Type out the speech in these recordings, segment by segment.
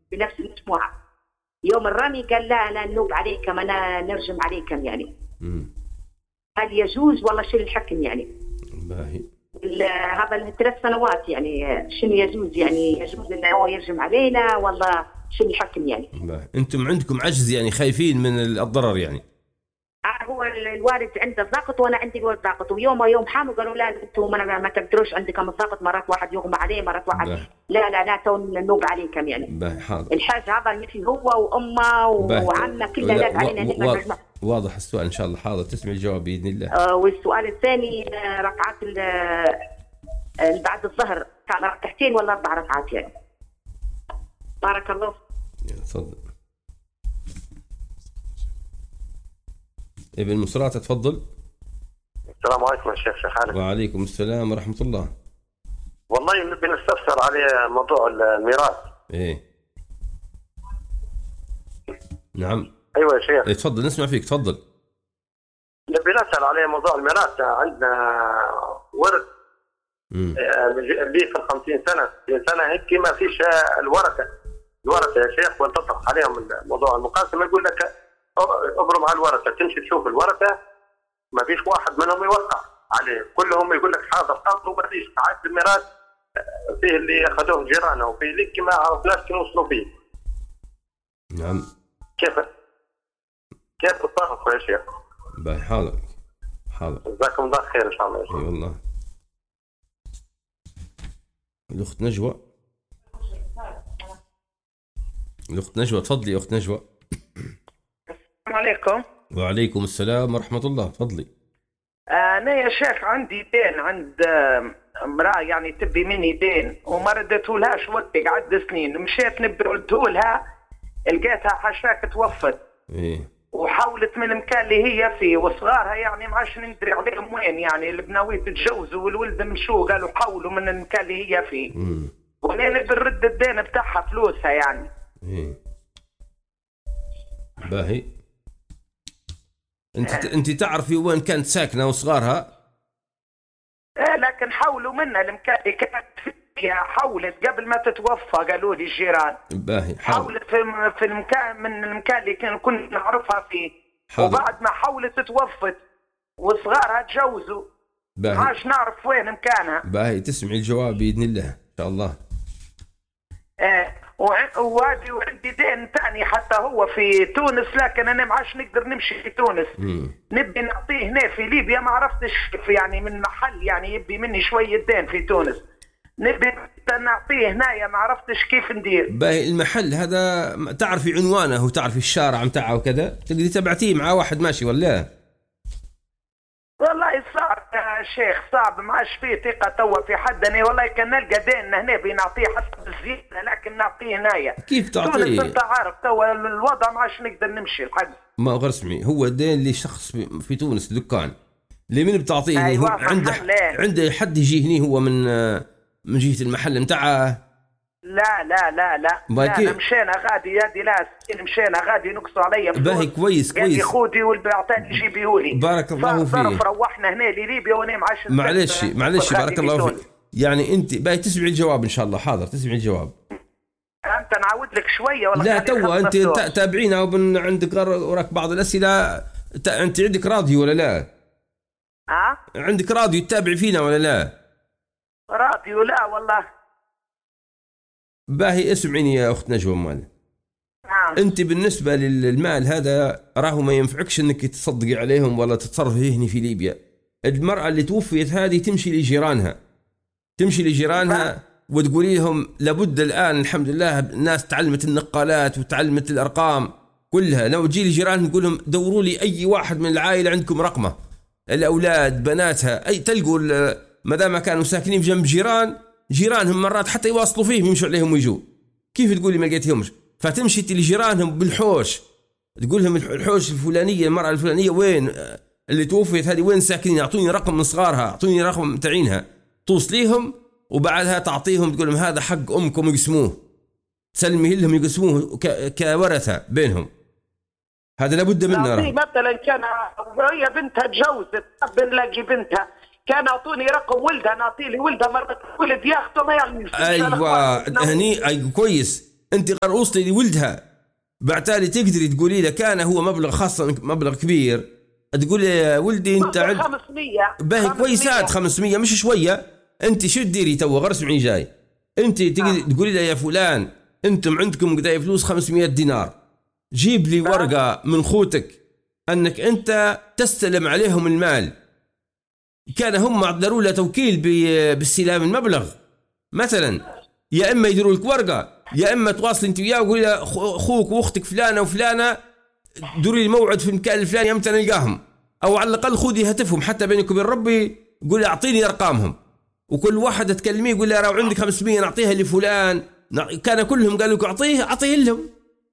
بنفس المجموعة. يوم الرمي قال لا أنا نوب عليكم، أنا نرجم عليكم يعني. هل يجوز والله شنو الحكم يعني؟ باهي. هذا 3 سنوات يعني شنو يجوز يعني؟ يجوز انه هو يرجم علينا ولا شنو الحكم يعني؟ باهي. انتم عندكم عجز يعني، خايفين من الضرر يعني؟ هو الوالد عنده الضغط وانا عندي الوالد ضغط، ويوم حامل قالوا لا انتم ما تقدروش، عندكم الضغط، مرات واحد يغمى عليه، مرات واحد باهي. لا تو نوب عليكم يعني. باهي حاضر. الحاج هذا مثل هو وامه وعمه كلها لاك علينا. واضح السؤال ان شاء الله. حاضر، تسمع الجواب باذن الله. والسؤال الثاني ركعات بعد الظهر كان ركعتين ولا 4 ركعات يعني؟ بارك الله. تفضل ابن مسرات، تفضل. السلام عليكم يا شيخ خالد. وعليكم السلام ورحمة الله. والله نبي نستفسر عليه موضوع الميراث. ايه نعم. ايوه يا شيخ. إيه تفضل، نسمع فيك، تفضل. نبي نسأل عليه موضوع الميراث. عندنا ورث لي في 50 سنة هيك ما فيش الورثة يا شيخ، وانتصر عليهم موضوع المقاسمة. يقول لك ابرم على الورثة، تمشي تشوف الورثة ما فيش واحد منهم يوقع عليه، كلهم يقول لك حاضر وما فيش. عاد الميراث فيه اللي اخذوه جيرانه وفيه اللي ما عرفناش كيف نوصلوا فيه. نعم. كيف تتصرفوا يا شيخ؟ باهي حاضر. جزاكم الله خير ان شاء الله يا شيخ. اي والله. الاخت نجوى. تفضلي اخت نجوى. السلام عليكم. وعليكم السلام ورحمة الله، تفضلي. أنا يا شيخ عندي دين عند امرأة يعني تبي مني دين وما ردتهولهاش وقتي، قعد سنين. مشيت نبي ردهولها لقيتها حشاك توفت. إيه. وحاولت من المكان اللي هي فيه، وصغارها يعني ما عادش ندري عليهم وين يعني، اللي بناوي تتجوزوا والولد مشوا قالوا حاولوا من المكان اللي هي فيه. ولين نبي نرد الدين بتاعها فلوسها يعني. إيه. باهي. انت تعرفي وين كانت ساكنه وصغارها؟ ايه لكن حاولوا منها المكان اللي كانت فيها، حاولت قبل ما تتوفى قالوا لي الجيران. باهي. حاولت في المكان من المكان اللي كنا نعرفها فيه. حاضر. وبعد ما حاولت توفت وصغارها تجوزوا باهي. ما عادش نعرف وين مكانها. باهي، تسمعي الجواب باذن الله ان شاء الله. ايه وعندي دين ثاني حتى هو في تونس، لكن انا ما عادش نقدر نمشي في تونس. نبي نعطيه هنا في ليبيا، ما عرفتش يعني من محل يعني يبي مني شويه دين في تونس، نبي نعطيه هنايا ما عرفتش كيف ندير. باهي، المحل هذا تعرفي عنوانه وتعرفي الشارع متاعه وكذا، تقدري تبعتيه مع واحد ماشي ولا؟ والله صعب يا شيخ، صعب، ما عادش فيه ثقه توا في حد. انا والله كان نلقى دين هنا بنعطيه حتى بالزياده، لكن نعطيه هنايا. كيف تعطيه؟ تونس انت عارف توا الوضع ما عادش نقدر نمشي الحق. ما غير اسمعي، هو دين لشخص في تونس دكان، لمن بتعطيه؟ أيوة، هو عنده حد يجي هني هو من جهه المحل متاعه؟ لا مشينا غادي يدي لا مشينا غادي نقصوا علي فلوس. باهي كويس. قال لي خودي والبعتان يجيبيهولي. بارك الله فيك. روحنا هنا لليبيا وانا معاش. معلش بارك الله فيك. يعني انت باهي تسمعي الجواب ان شاء الله. حاضر، تسمعي الجواب. انت نعاود لك شويه ولا لا توا انت تابعينا عندك وراك بعض الاسئله. انت عندك راديو ولا لا؟ عندك راديو تتابع فينا ولا لا؟ راديو لا والله. باهي اسمعيني يا اخت نجوى مال. انت بالنسبه للمال هذا راهو ما ينفعكش انك تصدقي عليهم ولا تتصرفي هنا في ليبيا. المراه اللي توفيت هذه تمشي لجيرانها وتقولي لهم لابد الان الحمد لله الناس تعلمت النقالات وتعلمت الارقام كلها. لو تجي لجيرانهم تقول لهم دوروا لي اي واحد من العائله عندكم رقمه، الاولاد بناتها، اي تلقوا ما دام كانوا ساكنين جنب جيرانهم مرات حتى يواصلوا فيهم يمشوا عليهم ويجوا. كيف تقولي ما لقيتهمش؟ فتمشي لجيرانهم بالحوش تقول لهم الحوش الفلانيه، المراه الفلانيه وين اللي توفيت هذه وين ساكنين، اعطوني رقم من صغارها، اعطوني رقم تعينها، توصليهم وبعدها تعطيهم تقول لهم هذا حق امكم يقسموه، تسلمي لهم يقسموه كورثه بينهم. هذا لابد منه. مثلا كان هي بنتها تجوزت بنلاقي بنتها كان اعطوني رقم ولدها، نعطي لي ولدها مرة ولد ياخذه ما يعني. ايوه هني كويس. انت غير وصلي لولدها بعتالي تقدري تقولي له كان هو مبلغ خاصة مبلغ كبير، تقول يا ولدي انت عند 500 باهي كويسات 500 مش شوية. انت شو تديري تو غير اسمعي جاي، انت تقولي له يا فلان انتم عندكم قداي فلوس 500 دينار، جيب لي ورقة من خوتك انك انت تستلم عليهم المال. كان هم عطلوا له توكيل باستلام المبلغ مثلا، يا اما يديروا لك ورقة، يا اما تواصل انت وياه وقول له اخوك واختك فلانة وفلانة دوري لي موعد في المكان الفلاني امتى نلقاهم، او على الاقل خذي هاتفهم حتى بينك وبين ربي، قول اعطيني ارقامهم، وكل واحد تكلميه قول له راهو عندك 500 نعطيها لفلان. كان كلهم قالوا لك اعطيه لهم،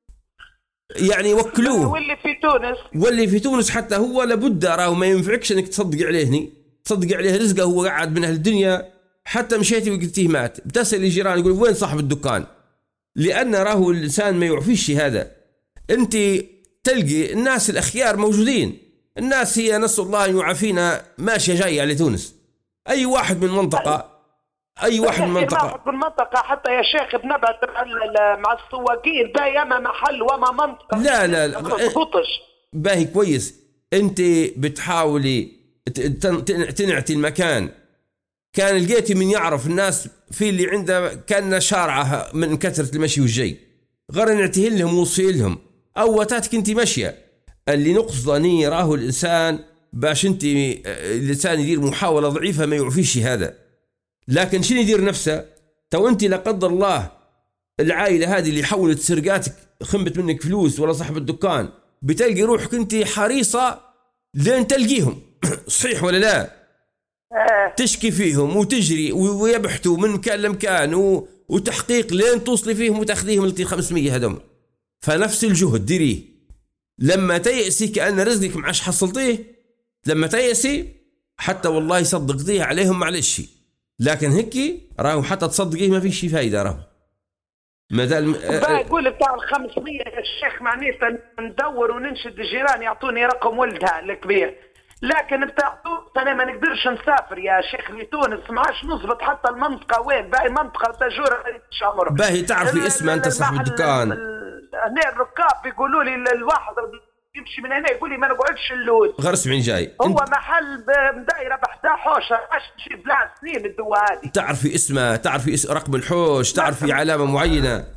يعني وكلوه. واللي في تونس حتى هو لابد راهو ما ينفعكش انك تصدق عليه، تصدق عليه رزقه، هو قاعد من اهل الدنيا. حتى مشيتي وقلتيه مات بتسال الجيران يقول وين صاحب الدكان، لان راهو الانسان ما يعفيش هذا. انت تلقي الناس الاخيار موجودين، الناس هي نسأل الله ان يعافينا ماشيه جايه على تونس. اي واحد من منطقه، اي واحد من منطقه حتى يا شيخ بنبعد مع السواقين دائما محل وما منطقه. لا باهي كويس، انت بتحاولي تنعتي المكان. كان لقيتي من يعرف الناس في اللي عنده كان شارعه من كثره المشي والجي، غير نعتيه لهم ووصي لهم، او وتاتك انت ماشيه. اللي نقصدني راهو الانسان باش انت الانسان يدير محاوله ضعيفه ما يعفيش هذا، لكن شنو يدير نفسه؟ تو انت لا قدر الله العائله هذه اللي حولت سرقاتك خنبت منك فلوس ولا صاحب الدكان، بتلقي روحك انت حريصه لين تلقيهم صحيح ولا لا؟ تشكي فيهم وتجري ويبحثوا من مكان لمكان وتحقيق لين توصلي فيهم وتاخذيهم التي 500 هذم. فنفس الجهد ديريه. لما تيأسي كأن رزقك معاش حصلتيه، لما تيأسي حتى والله صدقتيه عليهم معلش، لكن هيك راهو حتى تصدقيه ما فيش فايده. راهو مازال يقول بتاع 500 يا شيخ معناتها ندور وننشد الجيران يعطوني رقم ولدها الكبير، لكن بتاع تونس انا ما نقدرش نسافر يا شيخ لتونس، ما عادش نضبط حتى المنطقه وين باهي منطقه تجور شامر. باهي تعرفي اسمه انت صاحب الدكان؟ هنا الركاب بيقولوا لي الواحد يمشي من هنا يقول لي ما نقعدش اللود غير اسمعي جاي، هو محل دايره بحدا حوشه عاش نشيد بلاد سنين الدوا هذه. تعرفي اسمه؟ تعرفي اسم رقم الحوش؟ تعرفي علامه معينه؟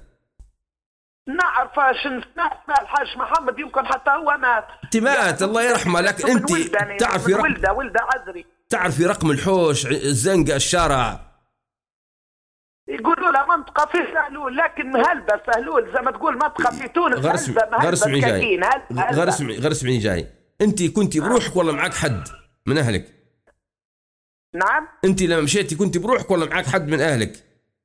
نعرف شنو الحاج محمد يمكن حتى هو مات الله يرحمه، لكن انت تعرفي ولده عذري، تعرفي رقم الحوش الزنقه الشارع؟ يقولوا له منطقه في سهلول، لكن مهلبه سهلول زي ما تقول منطقه في تونس غير اسمعي جاي، غير اسمعي جاي. انت كنتي بروحك ولا معك حد من اهلك؟ نعم انت لما مشيتي كنتي بروحك ولا معك حد من اهلك؟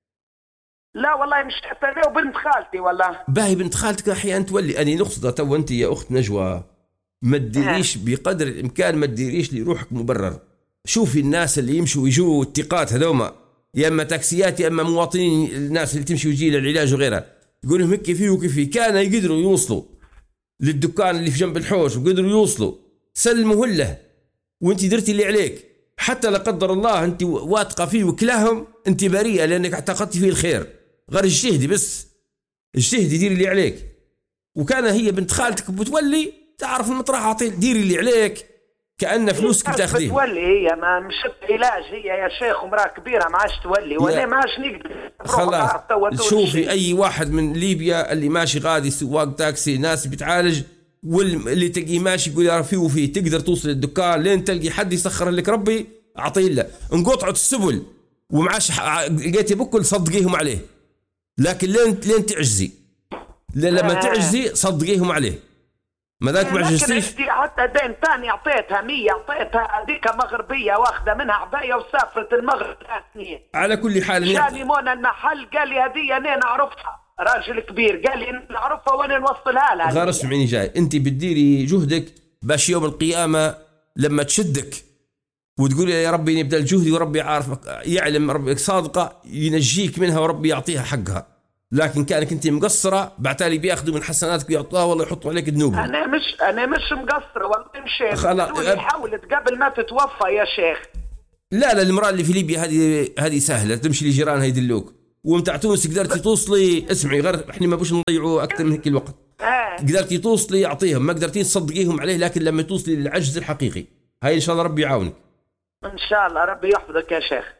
لا والله مش حتى انا وبنت خالتي. والله باهي بنت خالتك احيانا تولي. اني نقصد تو انت يا اخت نجوى ما تديريش بقدر الامكان، ما تديريش لروحك مبرر. شوفي الناس اللي يمشوا ويجوا التقات هذوما، يا اما تاكسيات يا اما مواطنين، الناس اللي تمشي ويجي للعلاج وغيرها، يقول لهم هيك فيه وكيفي. كان يقدروا يوصلوا للدكان اللي في جنب الحوش وقدروا يوصلوا، سلموا له وانت درتي اللي عليك. حتى لا قدر الله انت واثقه فيه وكلاهم، انت بريئه لانك اعتقدتي فيه الخير. غير اجتهدي، بس اجتهدي ديري اللي عليك. وكان هي بنت خالتك بتولي تعرف المطرح، اعطي ديري اللي عليك كأن فلوسك بتاخذيها. تولي هي ما مشت علاج هي يا شيخ، ومراه كبيره ما عادش تولي ولا ما عادش نقدر. خلاص شوفي اي واحد من ليبيا اللي ماشي غادي سواق تاكسي ناس بتعالج، واللي تلقيه ماشي يقول يا فيه وفيه تقدر توصل الدكان لين تلقي حد يسخر لك ربي اعطيه له. انقطعت السبل ومعاش لقيتي بكل صدقيهم عليه، لكن لين تعجزي، لما تعجزي صدقيهم عليه. ما ذاك ما عجزتيش. حتى دين ثاني اعطيتها 100، اعطيتها هذيك مغربيه واخذه منها عبايه وسافرت المغرب 3 سنين. على كل حال جاني مون المحل قال لي هذه انا نعرفها، راجل كبير قال لي نعرفها وانا نوصلها لها. غير اسمعيني جاي، انت بتديري جهدك باش يوم القيامه لما تشدك وتقول يا ربي نبذل جهدي وربي عارفك يعلم ربك صادقه ينجيك منها وربي يعطيها حقها. لكن كانك انت مقصره بعتالي بياخذوا من حسناتك ويعطوها والله يحطوا عليك ذنوب. انا مش مقصره والله مشيت. حاولت قبل ما تتوفى يا شيخ. لا المراه اللي في ليبيا هذه سهله، تمشي لجيرانها يدلوك. ومتاع تونس قدرتي توصلي اسمعي غير احنا ما بوش نضيعوا اكثر من هيك الوقت. قدرتي توصلي اعطيهم، ما قدرتي تصدقيهم عليه، لكن لما توصلي للعجز الحقيقي هاي ان شاء الله ربي يعاونك. ان شاء الله ربي يحفظك يا شيخ.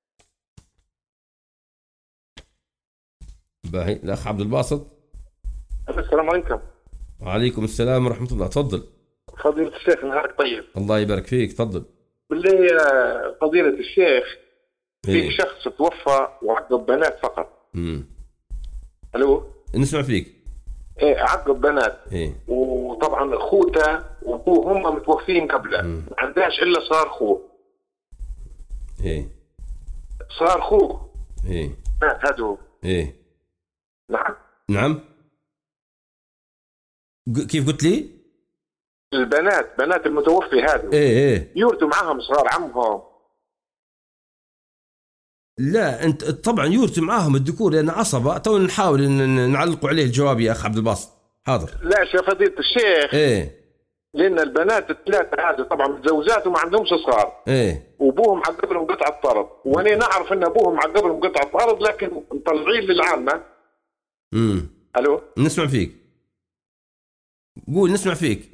باهي الاخ عبد الباسط. السلام عليكم. وعليكم السلام ورحمه الله. تفضل فضيلة الشيخ، نهارك طيب. الله يبارك فيك. تفضل. بالله فضيلة الشيخ، إيه؟ في شخص توفى وعقب بنات فقط. الو نسمع فيك. ايه عقب بنات. إيه؟ وطبعا اخوته وابوه هم متوفين قبله، ما عندهاش الا صار اخوه. ايه صار اخوه. ايه مات هدو. ايه نعم. نعم. كيف قلت لي؟ بنات المتوفي هذا. ايه يورثوا معاهم صغار عمهم. لا انت طبعا يورثوا معاهم الذكور لان عصبه. تو نحاول نعلقوا عليه الجواب يا اخ عبد الباسط. حاضر. لا يا فضيلة الشيخ. ايه لان البنات الثلاثه هذه طبعا متزوجات وما عندهمش صغار. ايه وابوهم عقب لهم قطعه طرد، وانا نعرف ان ابوهم عقب لهم قطعه طرد لكن مطلعين للعامه. الو نسمع فيك. قول نسمع فيك.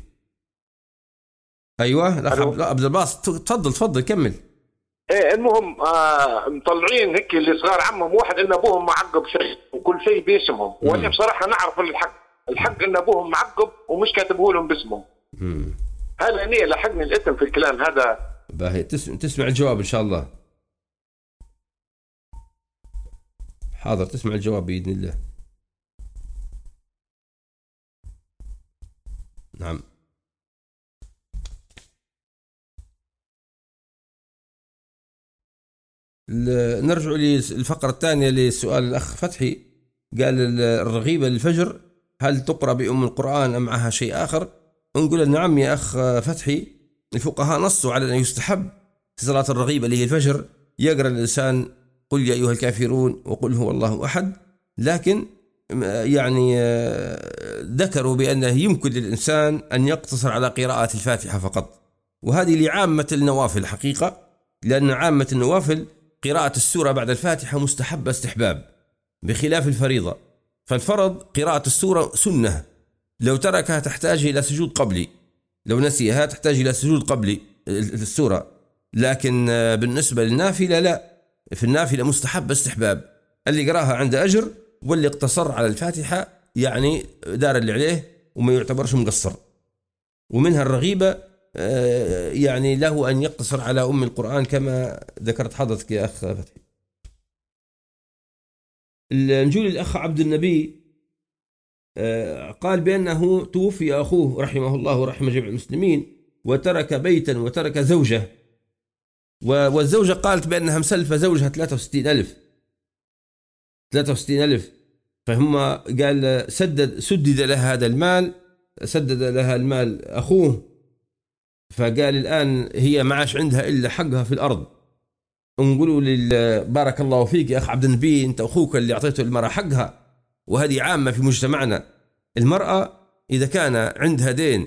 ايوه الاخ عبد الباسط تفضل كمل. ايه المهم مطلعين هيك اللي صغار عمهم واحد ان ابوهم معقب شيء وكل شيء باسمهم، وانا بصراحه نعرف الحق ان ابوهم معقب ومش كاتبه لهم باسمهم. هل اني لحقني الاثم في الكلام هذا؟ باهي تسمع الجواب ان شاء الله. حاضر تسمع الجواب باذن الله. نعم. نرجع للفقرة الثانية لسؤال الأخ فتحي. قال الرغيبة للفجر هل تقرأ بأم القرآن أم معها شيء آخر؟ نقول نعم يا أخ فتحي، الفقهاء نصوا على أن يستحب في صلاة الرغيبة اللي هي الفجر يقرأ الإنسان قل يا أيها الكافرون وقل هو الله أحد، لكن يعني ذكروا بأنه يمكن للإنسان أن يقتصر على قراءة الفاتحة فقط، وهذه لعامة النوافل حقيقة، لأن عامة النوافل قراءة السورة بعد الفاتحة مستحبة استحباب بخلاف الفريضة. فالفرض قراءة السورة سنة، لو تركها تحتاج إلى سجود قبلي، لو نسيها تحتاج إلى سجود قبلي السورة. لكن بالنسبة للنافلة لا، في النافلة مستحبة استحباب، اللي قراها عنده أجر واللي اقتصر على الفاتحة يعني دار اللي عليه وما يعتبرش مقصر. ومنها الرغيبة يعني له أن يقتصر على أم القرآن كما ذكرت حضرتك يا أخ فتحي. نجول الأخ عبد النبي قال بأنه توفي أخوه رحمه الله ورحمه جميع المسلمين وترك بيتا وترك زوجة، والزوجة قالت بأنها مسلفة زوجها 63,000 فهم قال سدد لها هذا المال، سدد لها المال أخوه، فقال الآن هي ما عاش عندها إلا حقها في الأرض. نقولوا بارك الله فيك يا أخ عبد النبي، أنت أخوك اللي أعطيته المرأة حقها، وهذه عامة في مجتمعنا. المرأة إذا كان عندها دين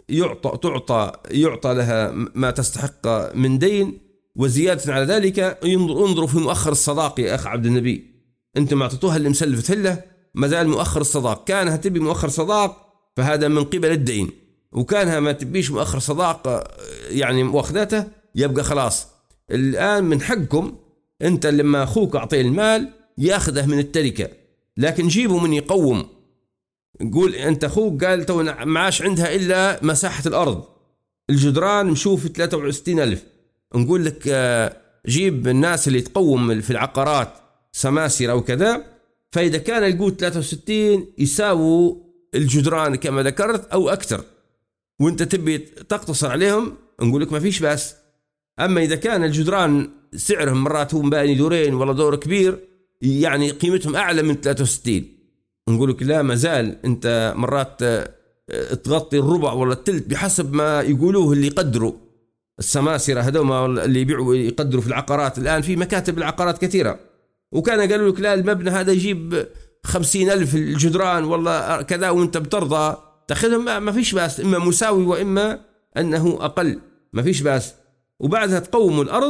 يعطى لها ما تستحق من دين، وزيادة على ذلك انظروا في مؤخر الصداق يا أخ عبد النبي. أنت ما أعطيتوها اللي مسلفت له ما زال مؤخر الصداق، كانها تبي مؤخر صداق فهذا من قبل الدين، وكانها ما تبيش مؤخر صداق يعني واخذته يبقى خلاص. الآن من حقكم أنت لما أخوك أعطيه المال يأخذه من التركة، لكن جيبه من يقوم. نقول أنت أخوك قال تو معاش عندها إلا مساحة الأرض، الجدران مشوف 63,000، نقول لك جيب الناس اللي تقوم في العقارات سماسرة وكذا، فإذا كان القوت 63 يساووا الجدران كما ذكرت أو أكثر، وانت تبي تقتصر عليهم نقول لك ما فيش بس. أما إذا كان الجدران سعرهم مرات هم باني دورين ولا دور كبير يعني قيمتهم أعلى من 63، نقول لك لا، ما زال أنت مرات تغطي الربع ولا الثلث بحسب ما يقولوه اللي يقدروا السماسرة هذوما اللي يبيعوا يقدروا في العقارات. الآن في مكاتب العقارات كثيرة، وكان قالوا لك لا المبنى هذا يجيب 50,000 الجدران والله كذا، وانت بترضى تاخذهم ما فيش باس، إما مساوي وإما أنه أقل ما فيش باس. وبعدها تقوموا الأرض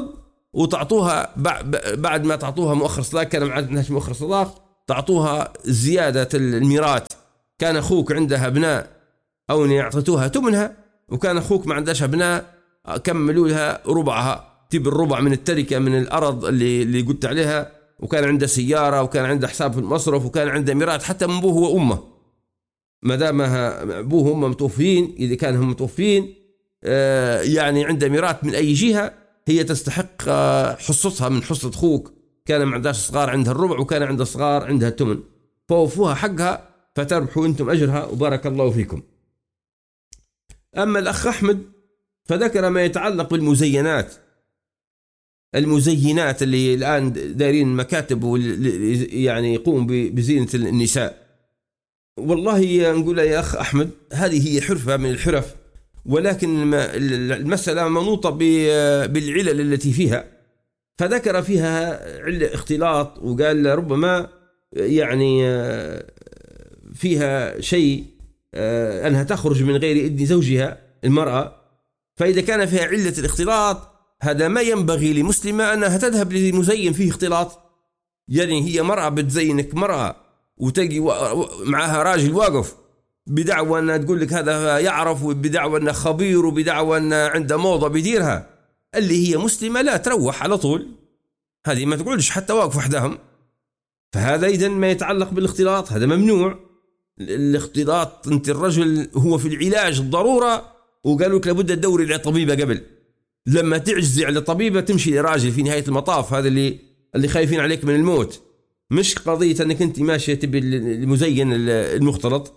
وتعطوها بعد ما تعطوها مؤخر صداق، كان ما عندهاش مؤخر صداق، تعطوها زيادة الميراث. كان أخوك عندها أبناء أو يعطيتوها تمنها، وكان أخوك ما عندهاش أبناء كملوا لها ربعها، تبي الربع من التركة من الأرض اللي قلت عليها، وكان عنده سيارة وكان عنده حساب في المصرف وكان عنده ميراث حتى من أبوه وأمه، ما دام أبوه وأمه متوفين. إذا كان هم متوفين يعني عنده ميراث من أي جهة، هي تستحق حصتها من حصة أخوك. كان ما عندهاش صغار عندها الربع، وكان عندها صغار عندها الثمن، فوفوها حقها فتربحوا أنتم أجرها وبارك الله فيكم. أما الأخ أحمد فذكر ما يتعلق بالمزينات، المزينات اللي الآن دايرين مكاتب يعني يقوم بزينة النساء. والله نقول يا أخ أحمد هذه هي حرفة من الحرف، ولكن المسألة منوطة بالعلل التي فيها. فذكر فيها علة اختلاط، وقال ربما يعني فيها شيء أنها تخرج من غير إذن زوجها المرأة. فإذا كان فيها علة الاختلاط هذا ما ينبغي لمسلمة أنها تذهب لمزين فيه اختلاط. يعني هي مرأة بتزينك مرأة وتجي معها راجل واقف بدعوى أنها تقول لك هذا يعرف، وبدعوى أنه خبير، وبدعوى أنه عنده موضة بديرها. اللي هي مسلمة لا تروح على طول، هذه ما تقولش حتى واقف وحدهم. فهذا إذن ما يتعلق بالاختلاط هذا ممنوع. الاختلاط أنت الرجل هو في العلاج الضرورة، وقالوا لك لابد تدوري على طبيبة قبل. لما تعجزي على طبيبة تمشي لراجل في نهاية المطاف. هذا اللي خايفين عليك من الموت، مش قضية أنك أنت ماشية تبي المزين المختلط.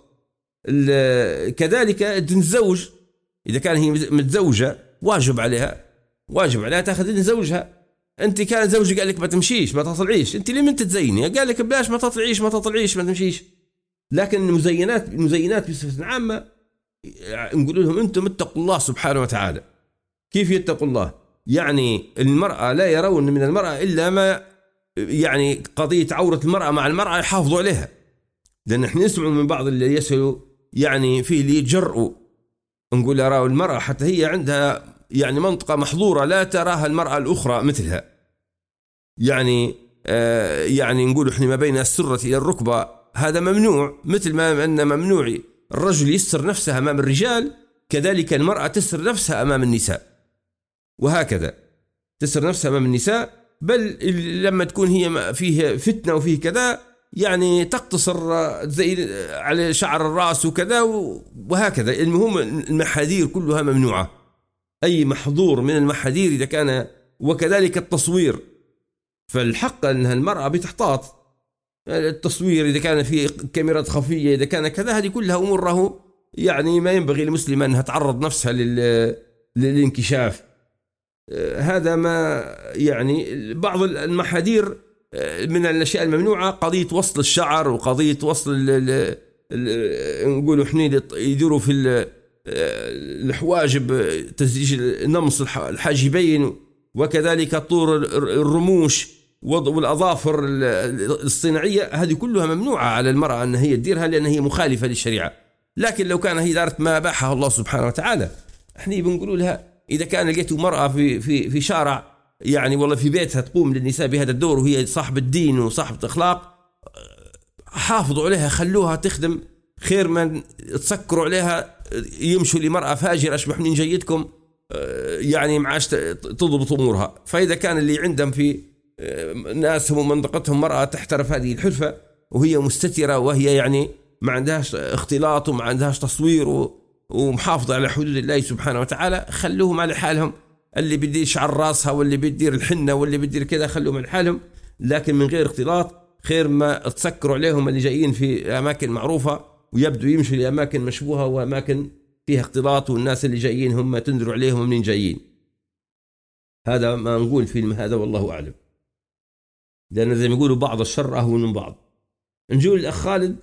كذلك الزوج إذا كان هي متزوجة واجب عليها تأخذ إذن زوجها. أنت كان زوجك قال لك ما تمشيش ما تطلعيش، أنت ليه من تتزيني؟ قال لك بلاش ما تطلعيش ما تمشيش. لكن المزينات بصفة عامة نقول لهم أنتم اتقوا الله سبحانه وتعالى. كيف يتقوا الله؟ يعني المرأة لا يرون من المرأة إلا ما يعني قضية عورة المرأة مع المرأة يحافظوا عليها. لأن احنا نسمع من بعض اللي يسألوا يعني فيه اللي يجرؤوا، نقول يراوا المرأة حتى هي عندها يعني منطقة محظورة لا تراها المرأة الأخرى مثلها. يعني يعني نقول احنا ما بين السرة إلى الركبة هذا ممنوع، مثل ما أن ممنوع الرجل يستر نفسها أمام الرجال، كذلك المرأة تستر نفسها أمام النساء، وهكذا تستر نفسها أمام النساء. بل لما تكون هي فيه فتنة وفيه كذا يعني تقتصر زي على شعر الرأس وكذا وهكذا. المهم المحاذير كلها ممنوعة، أي محظور من المحاذير إذا كان. وكذلك التصوير، فالحق أنها المرأة بتحتاط التصوير إذا كان في كاميرات خفية، إذا كان كذا، هذه كلها أموره يعني ما ينبغي للمسلمة أنها تعرض نفسها للانكشاف. هذا ما يعني بعض المحاذير من الأشياء الممنوعة قضية وصل الشعر، وقضية وصل نقولوا احنا يديروا في الحواجب تزيج نمص الحاجبين، وكذلك طور الرموش والأظافر الصناعية، هذه كلها ممنوعة على المرأة أن هي تديرها لأن هي مخالفة للشريعة. لكن لو كان هي دارت ما أباحها الله سبحانه وتعالى، احنا بنقولوا لها إذا كان لقيتوا مرأة في شارع يعني والله في بيتها تقوم للنساء بهذا الدور وهي صاحب الدين وصاحبة أخلاق، حافظوا عليها خلوها تخدم، خير من تسكروا عليها يمشوا لمرأة فاجرة أشبح من جيدكم يعني معاش تضبط أمورها. فإذا كان اللي عندهم في ناسهم ومنطقتهم مرأة تحترف هذه الحرفة وهي مستترة وهي يعني ما عندهاش اختلاط وما عندهاش تصوير ومحافظة على حدود الله سبحانه وتعالى، خلوهم على حالهم. اللي بيدير شعر راسها واللي بيدير الحنة واللي بيدير كذا خلوهم على حالهم، لكن من غير اختلاط. خير ما تسكروا عليهم اللي جايين في أماكن معروفة ويبدو يمشوا لأماكن مشبوهة وأماكن فيها اختلاط، والناس اللي جايين هم تندروا عليهم منين جايين. هذا ما نقول في هذا والله أعلم، لأن زي ما يقولوا بعض الشر أهون من بعض. نجول الأخ خالد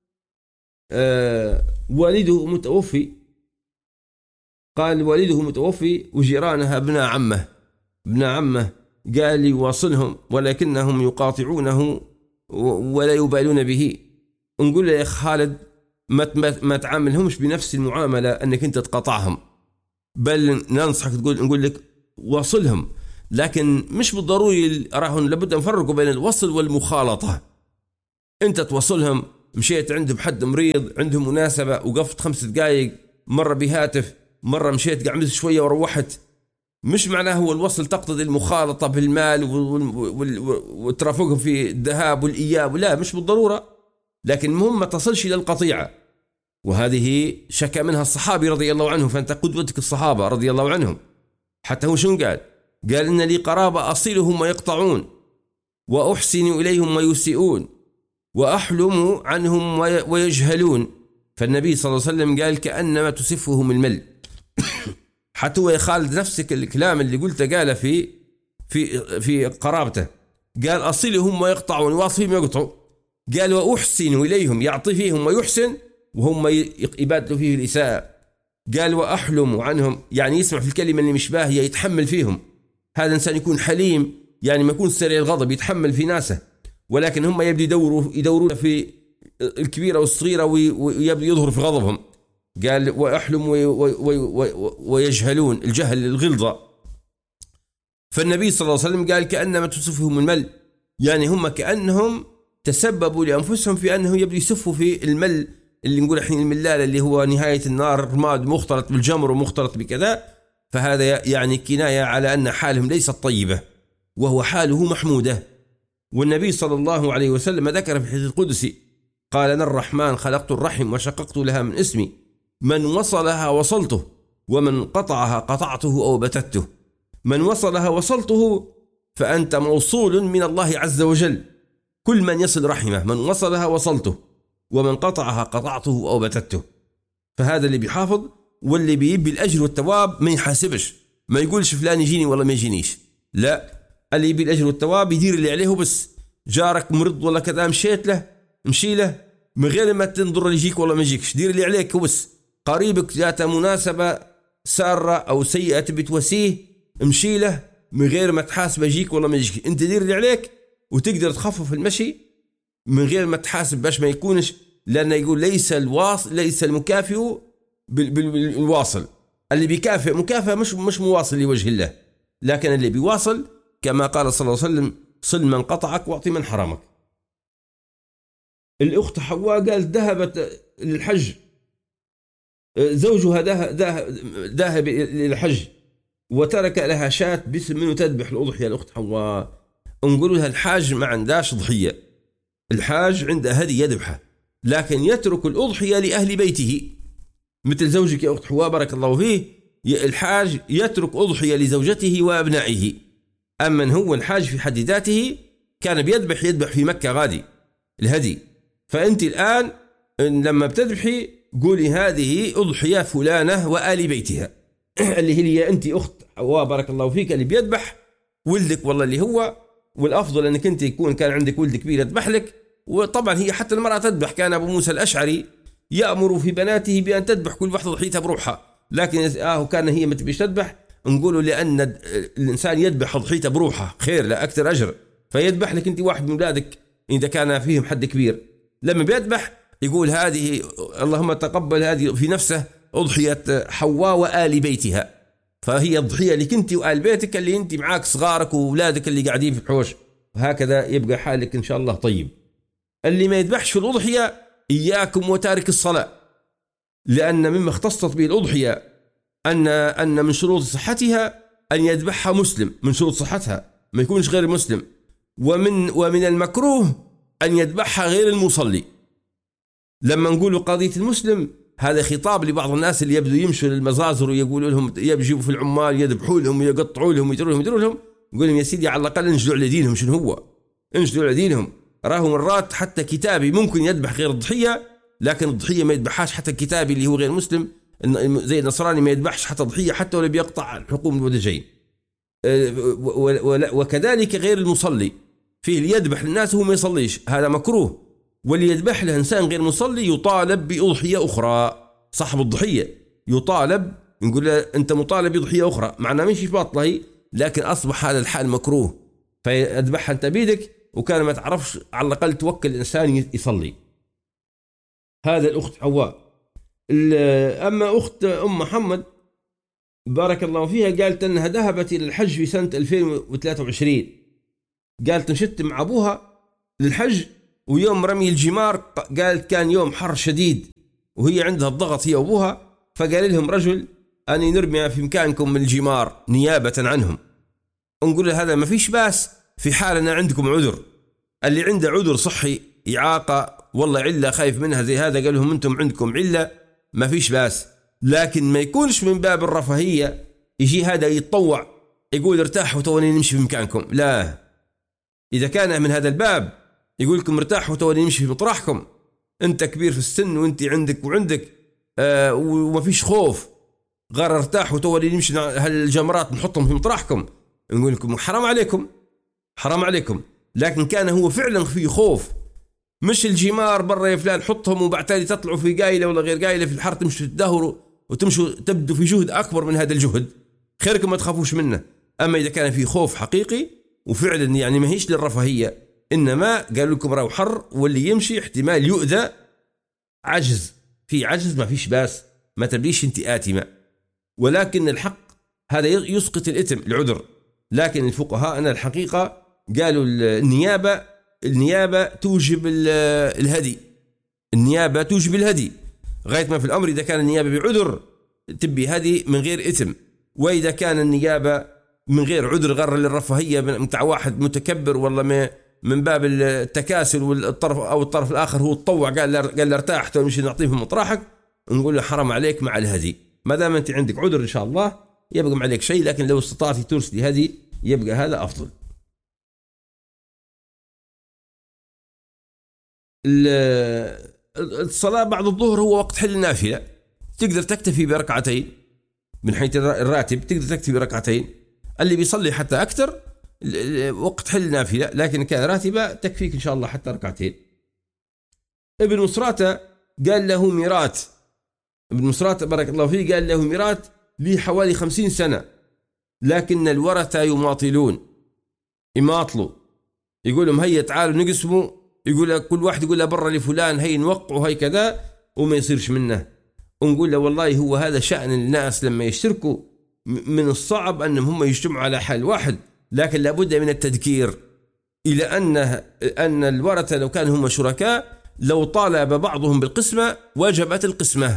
والده متوفي، قال والده متوفي وجيرانها ابن عمه قال يواصلهم ولكنهم يقاطعونه ولا يبالون به. نقول له يا أخ خالد ما تعاملهمش بنفس المعاملة أنك أنت تقاطعهم، بل ننصحك نقول لك واصلهم، لكن مش بالضروري راهن، لابد نفرقوا بين الوصل والمخالطة. انت توصلهم، مشيت عندهم حد مريض، عندهم مناسبة وقفت 5 دقائق، مرة بهاتف، مرة مشيت قعمت شوية وروحت، مش معناه هو الوصل تقتضي المخالطة بالمال وترافقهم في الذهاب والإياب، لا مش بالضرورة، لكن المهم ما تصلش إلى القطيعة. وهذه شكى منها الصحابي رضي الله عنه، فأنت قدوتك الصحابة رضي الله عنهم. حتى هو شنو قال إن لي قرابة أصلهم ويقطعون، وأحسن إليهم ويسيئون، وأحلم عنهم ويجهلون. فالنبي صلى الله عليه وسلم قال كأنما تسفهم المل. حتى هو يخالد نفسك الكلام اللي قلته، قال في قرابته، قال أصلهم ويقطعون، واصفهم يقطعوا، قال وأحسن إليهم، يعطي فيهم ويحسن وهم يبادلوا فيه الإساءة، قال وأحلم عنهم، يعني يسمع في الكلمة اللي مش باهية يتحمل فيهم. هذا الإنسان يكون حليم، يعني ما يكون سريع الغضب، يتحمل في ناسه، ولكن هم يبدو يدورون في الكبيرة والصغيرة ويبدو يظهر في غضبهم. قال وأحلم ويجهلون، الجهل الغلظة. فالنبي صلى الله عليه وسلم قال كأنما تسفهم المل، يعني هم كأنهم تسببوا لأنفسهم في أنهم يبدو يسفوا في المل، اللي نقول الحين الملال اللي هو نهاية النار، رماد مختلط بالجمر ومختلط بكذا. فهذا يعني كناية على أن حالهم ليست طيبة، وهو حاله محمودة. والنبي صلى الله عليه وسلم ذكر في الحديث القدسي، قال أنا الرحمن خلقت الرحم وشققت لها من اسمي، من وصلها وصلته، ومن قطعها قطعته أو بتته. من وصلها وصلته فأنت موصول من الله عز وجل، كل من يصل رحمه من وصلها وصلته، ومن قطعها قطعته أو بتته. فهذا اللي بيحافظ، واللي بيبي الأجر والثواب ما يحاسبش، ما يقولش فلان يجيني ولا ما يجينيش، لا، اللي يبي الأجر والثواب يدير اللي عليه بس. جارك مرض ولا كذا، مشيت له مشي له من غير ما تنظر يجيك ولا ما يجيكش، دير اللي عليك بس. قريبك ذات مناسبة سارة أو سيئة بتوسيه، مشي له من غير ما تحاسب يجيك ولا ما يجيك، انت دير اللي عليك وتقدر تخفف المشي من غير ما تحاسب باش ما يكونش، لأنه يقول ليس المكافئ بالواصل، اللي بيكافئ مكافأة مش مواصل لوجه الله، لكن اللي بيواصل كما قال صلى الله عليه وسلم صل من قطعك واعطي من حرمك. الأخت حواء قالت ذهبت للحج، زوجها ذهب للحج وترك لها شاة باسم منه تذبح الأضحية. الأخت حواء نقول لها الحاج ما عندهاش ضحية، الحاج عنده هدي يذبحه، لكن يترك الأضحية لأهل بيته، مثل زوجك يا أخت حواء بارك الله فيه. الحاج يترك أضحية لزوجته وأبنائه، أما هو الحاج في حد ذاته كان يذبح في مكة غادي الهدي. فأنت الآن لما بتذبحي قولي هذه أضحية فلانة وآل بيتها، اللي هي أنت أخت حواء بارك الله فيك، اللي بيذبح ولدك والله اللي هو، والأفضل أنك أنت كان عندك ولد كبير يذبح لك. وطبعا هي حتى المرأة تذبح، كان أبو موسى الأشعري يأمر في بناته بأن تذبح كل واحدة ضحيتها بروحها، لكن كان هي ما تبيش تذبح، نقولوا لأن الإنسان يذبح ضحيته بروحه خير، لا أكثر أجر، فيذبح لك أنت واحد من أولادك إذا كان فيهم حد كبير. لما بيذبح يقول هذه اللهم تقبل هذه في نفسه أضحية حواء وآل بيتها، فهي الضحية لك أنت وآل بيتك اللي أنت معاك صغارك وأولادك اللي قاعدين في الحوش، وهكذا يبقى حالك إن شاء الله طيب. اللي ما يذبحش في الأضحية إياكم وتارك الصلاة، لأن مما اختصت به الأضحية أن من شروط صحتها أن يذبحها مسلم، من شروط صحتها ما يكونش غير مسلم، ومن المكروه أن يذبحها غير المصلي. لما نقول قضية المسلم هذا خطاب لبعض الناس اللي يبدو يمشوا للمزازر ويقولوا لهم يجيبوا في العمال يذبحوا لهم ويقطعوا لهم ويدروا لهم، يقول لهم يا سيدي على الأقل انجدوا على دينهم. شنو هو انجدوا على دينهم؟ راهو مرات حتى كتابي ممكن يذبح غير الضحية، لكن الضحية ما يذبحهاش حتى الكتابي اللي هو غير مسلم زي النصراني ما يذبحش حتى ضحية حتى ولا بيقطع الحقوم الودجين. وكذلك غير المصلي فيه اللي يذبح للناس وهو ما يصليش، هذا مكروه. واللي يذبح له إنسان غير مصلي يطالب بأضحية أخرى، صاحب الضحية يطالب، نقول له أنت مطالب بضحية أخرى، معناه مش باطلة، لكن أصبح هذا الحال مكروه، فيذبحها أنت بيدك وكان ما تعرفش على الأقل توكل الإنسان يصلي. هذا الأخت حواء. أما أخت أم محمد بارك الله فيها قالت أنها ذهبت إلى الحج في سنة 2023. قالت نشدت مع أبوها للحج، ويوم رمي الجمار قالت كان يوم حر شديد وهي عندها الضغط هي وأبوها، فقال لهم رجل أني نرمي في مكانكم من الجمار نيابة عنهم. ونقول له هذا ما فيش باس في حال أن عندكم عذر. اللي عنده عذر صحي، إعاقة والله علة خايف منها زي هذا، قال لهم أنتم عندكم علة ما فيش باس، لكن ما يكونش من باب الرفاهية يجي هذا يتطوع يقول ارتاحوا توني نمشي في مكانكم. لا، إذا كان من هذا الباب يقول لكم ارتاحوا توني نمشي في مطرحكم، أنت كبير في السن وأنت عندك وما فيش خوف، غير ارتاحوا توني نمشي هالجمرات نحطهم في مطرحكم، نقول لكم حرام عليكم حرام عليكم. لكن كان هو فعلا في خوف، مش الجمار برا يا فلان حطهم وبعتالي تطلعوا في قايلة ولا غير قايلة في الحر تمشوا تدهروا وتمشوا تبدوا في جهد أكبر من هذا الجهد، خيركم ما تخافوش منه. أما إذا كان في خوف حقيقي وفعلا يعني ما هيش للرفاهية، إنما قالوا لكم راهو حر واللي يمشي احتمال يؤذى، عجز في عجز ما فيش باس، ما تبليش انت آتمة. ولكن الحق هذا يسقط الإثم العذر. لكن الفقهاء أنا الحقيقة قالوا النيابة توجب الهدي، النيابة توجب الهدي غاية ما في الأمر. إذا كان النيابة بعذر تبي هدي من غير إثم، وإذا كان النيابة من غير عذر غير للرفاهية متاع واحد متكبر والله من باب التكاسل، والطرف الآخر هو تطوع قال ارتاح تمشي نعطيه في مطرحك، نقول له حرام عليك مع الهدي. ما دام أنت عندك عذر إن شاء الله يبقى ما عليك شيء، لكن لو استطعتي ترسلي هدي يبقى هذا أفضل. الصلاة بعد الظهر هو وقت حل النافلة، تقدر تكتفي بركعتين من حيث الراتب، تقدر تكتفي بركعتين. اللي بيصلي حتى أكثر وقت حل النافلة، لكن كان راتبة تكفيك إن شاء الله حتى ركعتين. ابن مصراتة قال له ميرات، ابن مصراتة بارك الله فيه قال له ميرات لي حوالي 50 سنة، لكن الورثة يماطلوا، يقول لهم هيا تعالوا نقسموا، يقول كل واحد يقول له برا لفلان هي نوقعوا هي كذا وما يصيرش منه. ونقول له والله هو هذا شأن الناس لما يشتركوا، من الصعب أنهم هم يجتمعوا على حال واحد، لكن لابد من التذكير إلى أن الورثة لو كانوا هم شركاء لو طالب بعضهم بالقسمة وجبت القسمة.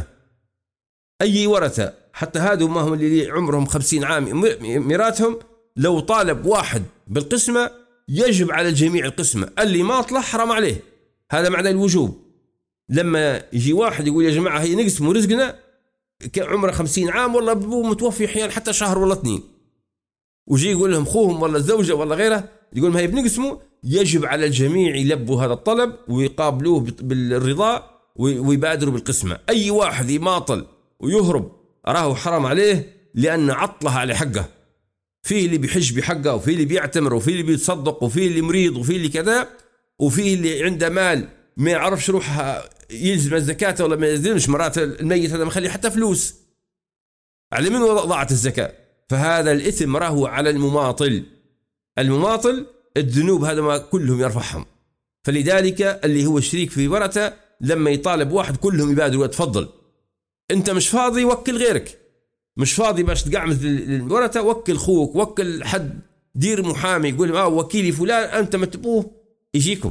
أي ورثة حتى هذو ما هم اللي عمرهم 50 عام ميراثهم، لو طالب واحد بالقسمة يجب على الجميع القسمة، اللي ما طلع حرام عليه. هذا معنى الوجوب. لما يجي واحد يقول يا جماعة هي نقسم رزقنا، عمره 50 عام والله أبوه متوفي أحيانا حتى شهر ولا 2، وجي يقول لهم خوهم ولا الزوجة ولا غيره يقول ما هي بنقسموا، يجب على الجميع يلبوا هذا الطلب ويقابلوه بالرضا ويبادروا بالقسمة. أي واحد يماطل ويهرب أراه حرام عليه، لأن عطلها على حقه. فيه اللي بيحج بحقه، وفيه اللي بيعتمر، وفيه اللي بيتصدق، وفيه اللي مريض، وفيه اللي كذا، وفيه اللي عنده مال ما يعرفش روح يلزم الزكاة ولا ما يلزمش. مرات الميت هذا مخلي حتى فلوس، على من ضاعت الزكاة. فهذا الإثم راه على المماطل الذنوب هذا ما كلهم يرفعهم. فلذلك اللي هو الشريك في ورثة لما يطالب واحد كلهم يبادروا وتفضل، انت مش فاضي وكل غيرك، مش فاضي باش تقعمز الورثة وكل خوك، وكل حد، دير محامي يقول وكيلي فلان انت ما تبوه يجيكم.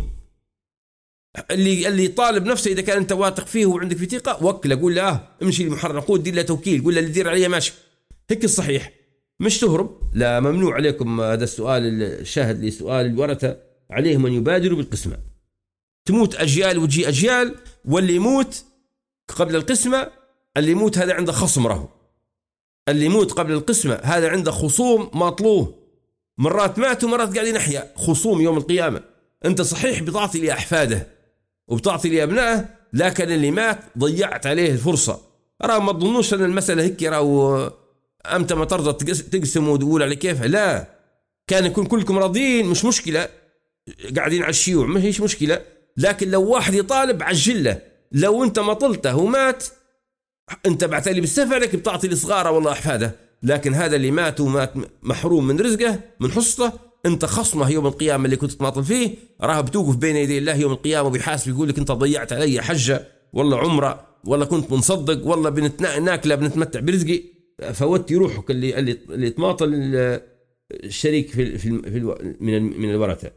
اللي يطالب نفسه اذا كان انت واثق فيه وعندك في ثقه وكله، قول له امشي لمحرر نقود دير له توكيل، قول له اللي يدير عليه ماشي، هيك الصحيح، مش تهرب. لا، ممنوع عليكم هذا السؤال الشاهد لسؤال الورثة، عليهم أن يبادروا بالقسمة. تموت أجيال وتجي أجيال، واللي يموت قبل القسمة، اللي يموت هذا عنده خصم راه، اللي يموت قبل القسمة هذا عنده خصوم ماطلوه، مرات مات ومرات قاعدين يحيا، خصوم يوم القيامة. أنت صحيح بتعطي لأحفاده وبتعطي لأبنائه، لكن اللي مات ضيعت عليه الفرصة. راه ما تظنوش أن المسألة هيك راه أمتى ما ترضى تقسم وتقول على كيف، لا، كان يكون كلكم راضين مش مشكلة، قاعدين على الشيوع ما هيش مشكلة. لكن لو واحد يطالب عجله، لو أنت ما طلته ومات أنت بعتلي بالسفر لك بتعطي لصغاره والله أحفاده، لكن هذا اللي مات ومات محروم من رزقه من حصته، أنت خصمه يوم القيامة اللي كنت تماطل فيه، راه بتوقف بين يدي الله يوم القيامة وبيحاسب، يقول لك أنت ضيعت علي حجة والله عمره والله كنت منصدق والله ناكله بنتمتع برزقي. فوتي روحك اللي تماطل الشريك في من الورثة.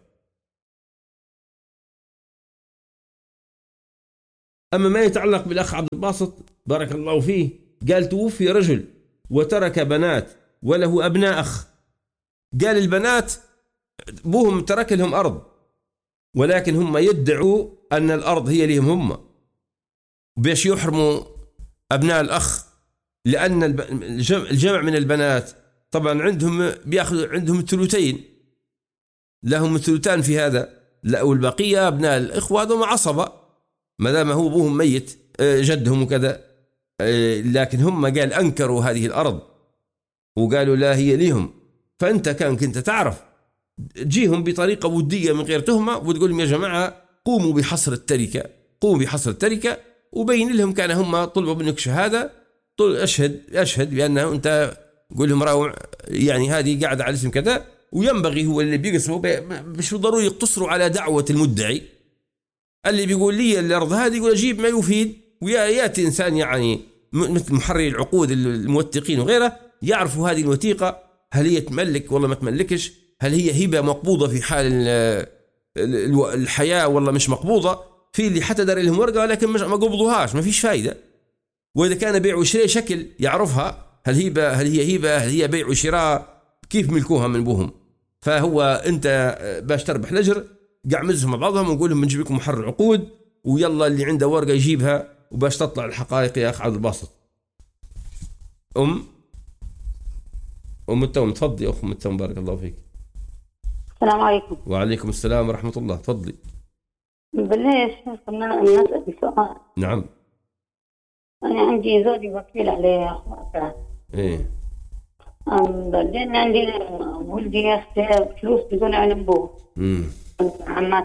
أما ما يتعلق بالأخ عبد الباسط بارك الله فيه، قال توفي رجل وترك بنات وله أبناء أخ. قال البنات بوهم ترك لهم أرض، ولكن هم يدعوا أن الأرض هي لهم هم، بيش يحرموا أبناء الأخ، لأن الجمع من البنات طبعا عندهم الثلثين، لهم الثلثان في هذا، لا والبقية أبناء الإخوة هذول عصبة ما دام هو أبوهم ميت جدهم وكذا، لكن هم قال أنكروا هذه الأرض وقالوا لا هي لهم. فأنت كنت تعرف تجيهم بطريقة ودية من غير تهمة وتقول لهم يا جماعة قوموا بحصر التركة، وبين لهم كان هم طلبوا منك شهادة، أشهد بأنه أنت قول لهم راو يعني هذه قاعدة على اسم كذا. وينبغي هو اللي بيقصروا مش ضروري يقتصروا على دعوة المدعي، اللي بيقول لي الأرض هذه يقول أجيب ما يفيد، ويأتي إنسان يعني مثل محرر العقود الموثقين وغيره يعرفوا هذه الوثيقة هل هي تملك ولا ما تملكش، هل هي هبة مقبوضة في حال الحياة ولا مش مقبوضة. في اللي حتى دار لهم ورقة لكن ما قبضوهاش، ما فيش فايدة. وإذا كان بيع وشراء شكل يعرفها، هل هي هبة، هل هي بيع وشراء، كيف ملكوها من بوهم. فهو أنت باش تربح الأجر قعمزهم مع بعضهم ونقول لهم بنجيب لكم محرر عقود، ويلا اللي عنده ورقة يجيبها وباش تطلع الحقائق يا أخ عبد الباسط. التوم تفضلي يا أخ التوم بارك الله فيك. السلام عليكم. وعليكم السلام ورحمة الله، تفضلي. بالله كنا نسأل سؤال. نعم. أنا عندي زوجي وكيل عليه أخواتها. إيه. بعدين عندي ولدي ياخذ فلوس بدون علم أبوه. عمات.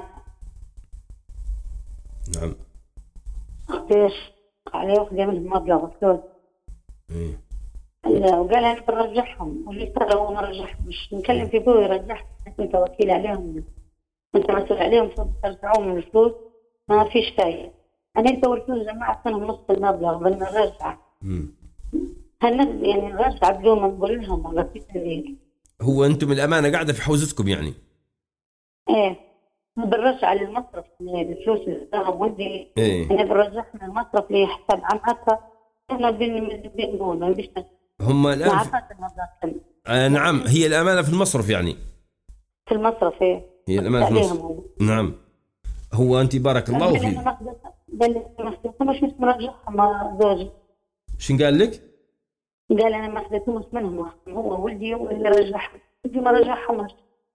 نعم. قديش عليه ياخذ منهم مبلغ فلوس. إيه. وقال أنا برجعهم، واللي ترى هو ما رجعهم، مش نكلم في أبوه يرجعهم، أنت وكيل عليهم، أنت مسؤول عليهم، ترجعون من الفلوس ما فيش فايدة. أنا أنت والفلوس جمعت منهم نص المبلغ بدنا نرجع. هل يعني نرجع بدون ما نقول لهم ولا في تغيير؟ هو أنتم الأمانة قاعدة في حوزتكم يعني؟ إيه، بنرجع للمصرف الفلوس اللي ذهب ودي. إيه. أنا برجع من المصرف لحساب عمتها، أنا بنقول ما بيش هم الآن عرفت المبلغ. نعم، هي الأمانة في المصرف يعني؟ في المصرف إيه. هي الأمانة في المصرف. نعم. هو أنت بارك الله فيك. مش مرجعها مع زوجي. شن قال لك؟ قال أنا ما أخذتهمش منهم، هو ولدي واللي رجعهم، ولدي ما رجعهم.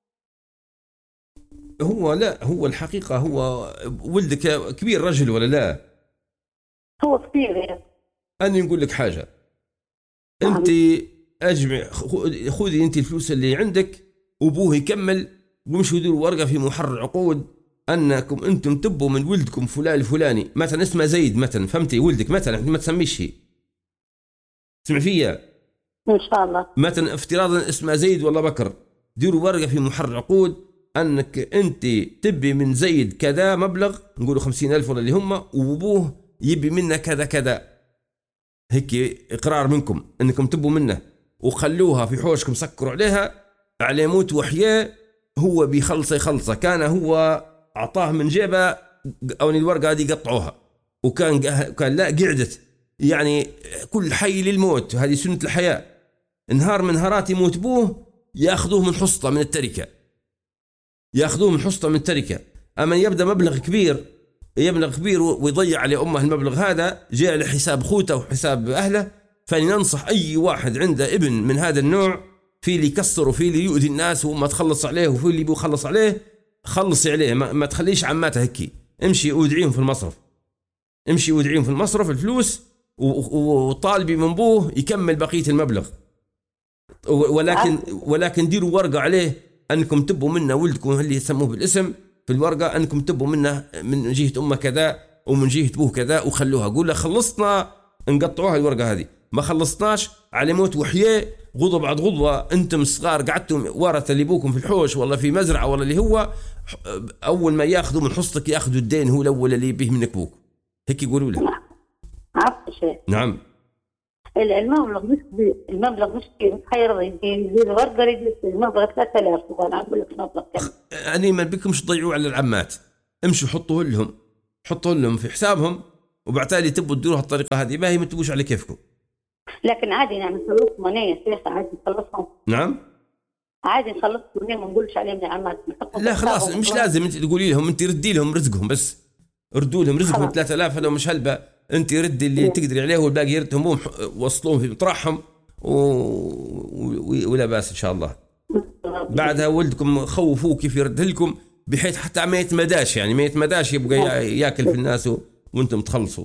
هو لا، هو الحقيقة هو ولدك كبير رجل ولا لا؟ هو كبير يعني. أنا نقول لك حاجة، أنت أجمع خذي أنت الفلوس اللي عندك وأبوه يكمل، ومشوا ديروا ورقة في محرر عقود أنكم أنتم تبوا من ولدكم فلان الفلاني، مثلا اسمه زيد مثلا، فهمتي؟ ولدك مثلا ما تسميش هي، تسمع فيها إن شاء الله. مثلا افتراضا اسمه زيد ولا بكر، ديروا ورقة في محرر عقود أنك أنت تبي من زيد كذا مبلغ، نقولوا 50,000 ولا اللي هم، وأبوه يبي منه كذا كذا، هيك إقرار منكم أنكم تبوا منه، وخلوها في حوشكم، سكروا عليها على موت وحياة، هو بيخلصه كان هو أعطاه من جيبه أو الورقة هذه قطعوها، وكان لا قعدت يعني كل حي للموت، هذه سنة الحياة، نهار من نهارات يموت بوه يأخذوه من حصة من التركة، من التركة. أما يبدأ مبلغ كبير ويضيع على أمه المبلغ هذا، جاء لحساب خوته وحساب أهله. فلننصح أي واحد عنده ابن من هذا النوع، في اللي يكسر وفي اللي يؤذي الناس وما تخلص عليه، وفي اللي بيخلص عليه، خلصي عليه، ما تخليش عماته هكي، امشي وادعيهم في المصرف، الفلوس، وطالبي من بوه يكمل بقية المبلغ. ولكن ديروا ورقة عليه أنكم تبوا منه ولدكم اللي يسموه بالاسم في الورقة، أنكم تبوا منه من جهة أمه كذا ومن جهة أبوه كذا، وخلوها. قول له خلصنا نقطعوها الورقة هذه، ما خلصناش على موت وحياة، غضوا بعد غضوة، أنتم صغار قعدتم ورثة اللي بوكم في الحوش ولا في مزرعة ولا اللي هو، أول ما يأخذوا من حصتك يأخذوا الدين هو الأول اللي به منك بوك، هيك يقولوا له. عرفت شيء. نعم. المبلغ مش خير يزيد ورقة يزيد المبلغ 3000 وأنا أقول لك مبلغ كم. أنا ما بكمش تضيعوا على العمات، امشوا حطوا لهم في حسابهم، وبعتالي تبوا تديروها الطريقة هذه، ما هي ما تبوش على كيفكم. لكن عادي يعني نخلصهم منية شيخ، عادي نخلصهم. نعم عادي نخلصهم منية، ما نقولش عليهم عمات. لا خلاص مش لازم انت تقولي لهم، انت ردي لهم رزقهم بس، ردوا لهم رزقهم 3000 هذا مش هلبة، انت ردي اللي تقدري عليه والباقي يردهم وصلوهم في مطرحهم ولا باس ان شاء الله. بعدها ولدكم خوفوه كيف يرد لكم، بحيث حتى ما يتمداش، يعني ما يتمداش يبقى ياكل في الناس وانتم تخلصوا.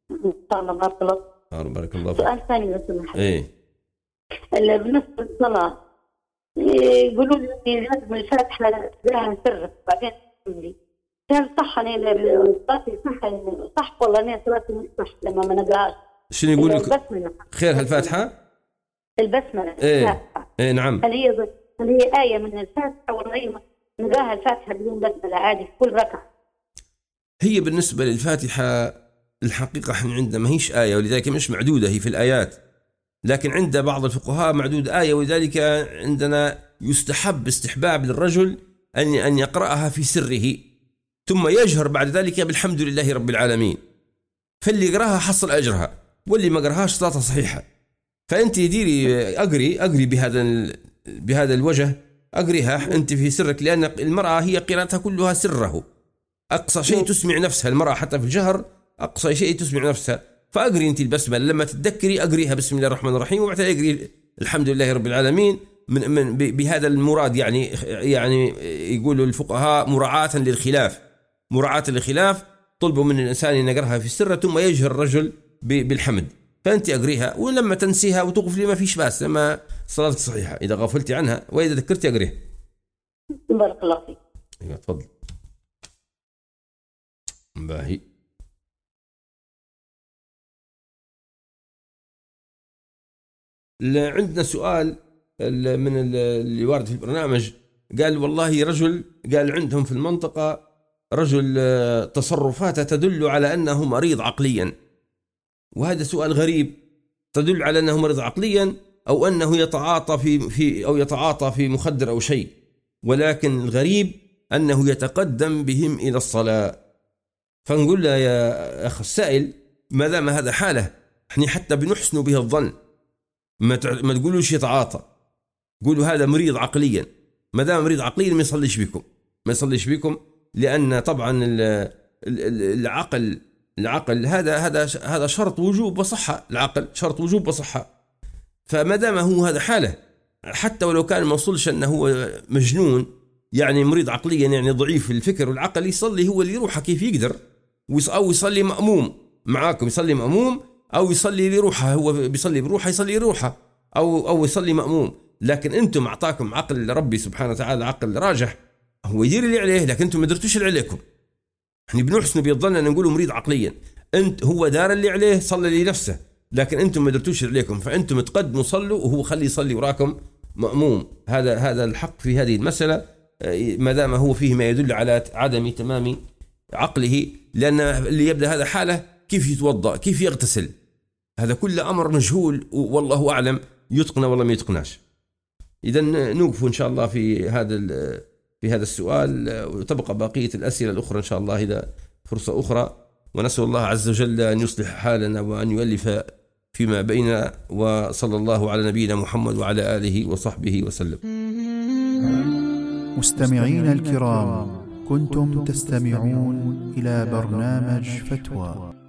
بارك الله فيك. سؤال ثاني بس سمحت. ايه بالنسبة للصلاة يقولوا لي لازم الفاتحة لها سر، بعدين لي هل صح أنا صلاتي صح ولا أنا صلاتي مش صح لما ما نقراش؟ شنو يقول لك؟ خير هالفاتحة؟ البسملة. ايه نعم. هل هي آية من الفاتحة ولا هي نقراها الفاتحة بدون بسملة عادي في كل ركعة؟ هي بالنسبة للفاتحة الحقيقة احنا عندنا ما هيش آية، ولذلك مش معدودة هي في الآيات، لكن عند بعض الفقهاء معدود آية، ولذلك عندنا يستحب استحباب للرجل أن يقرأها في سره ثم يجهر بعد ذلك بالحمد لله رب العالمين، فاللي يقراها حصل أجرها، واللي ما قراهاش صلاته صحيحة. فأنت ديري أقري بهذا الوجه، أقريها أنت في سرك، لأن المرأة هي قراءتها كلها سره، أقصى شيء تسمع نفسها المرأة حتى في الجهر، أقصى شيء تسمع نفسها. فأقري أنت البسملة لما تتذكري، أقريها بسم الله الرحمن الرحيم، وبعدها أقري الحمد لله رب العالمين من بهذا المراد، يعني يقولوا الفقهاء مراعاة للخلاف طلبوا من الإنسان أن يقرأها في السر ثم يجهر الرجل بالحمد. فأنت أقريها، ولما تنسيها وتغفلي ما فيش باس، لما صلاتك صحيحة إذا غفلتي عنها، وإذا ذكرتي أقريها. بارك الله فيك. تفضل. باهي. عندنا سؤال من اللي وارد في البرنامج، قال والله رجل قال عندهم في المنطقة رجل تصرفاته تدل على أنه مريض عقليا، وهذا سؤال غريب، تدل على أنه مريض عقليا أو أنه يتعاطى في مخدر أو شيء، ولكن الغريب أنه يتقدم بهم إلى الصلاة. فنقول له يا أخ السائل، ما دام هذا حاله احنا حتى بنحسن به الظن، ما تقولوش يتعاطى، قولوا هذا مريض عقليا. ما دام مريض عقليا ما يصليش بكم، لأن طبعا العقل هذا شرط وجوب وصحة، العقل شرط وجوب وصحة. فما دام هو هذا حاله، حتى ولو كان ما وصلش أنه هو مجنون، يعني مريض عقليا يعني ضعيف في الفكر والعقل، يصلي هو اللي يروحه كيف يقدر، أو يصلي مأموم معاكم، يصلي مأموم أو يصلي لروحه، هو بيصلي بروحه يصلي لروحه، أو يصلي مأموم. لكن أنتم أعطاكم عقل ربي سبحانه وتعالى، عقل راجح، هو يدير اللي عليه، لكن أنتم ما درتوش اللي عليكم. احنا بنحسن بيظن أن نقوله مريض عقليا، أنت هو دار اللي عليه، صلى لنفسه، لكن أنتم ما درتوش اللي عليكم، فأنتم تقدموا صلوا وهو خلي يصلي وراكم مأموم. هذا الحق في هذه المسألة، ما دام هو فيه ما يدل على عدم تمام عقله، لأن اللي يبدأ هذا حاله كيف يتوضأ، كيف يغتسل، هذا كل أمر مجهول، والله أعلم يتقن والله ما يتقناش. إذن نوقف إن شاء الله في هذا السؤال، وتبقى بقية الأسئلة الأخرى إن شاء الله إذا فرصة أخرى، ونسأل الله عز وجل أن يصلح حالنا وأن يؤلف فيما بيننا، وصلى الله على نبينا محمد وعلى آله وصحبه وسلم. مستمعين الكرام، كنتم تستمعون إلى برنامج فتوى.